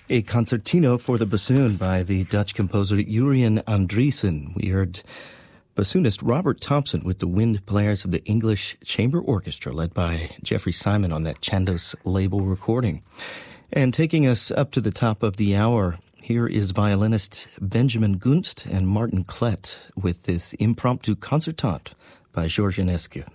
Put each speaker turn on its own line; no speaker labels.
A concertino for the bassoon by the Dutch composer Jurjen Andriessen. We heard bassoonist Robert Thompson with the wind players of the English Chamber Orchestra, led by Jeffrey Simon on that Chandos label recording. And taking us up to the top of the hour, here is violinist Benjamin Gunst and Martin Klett with this impromptu concertante by Georges Enescu.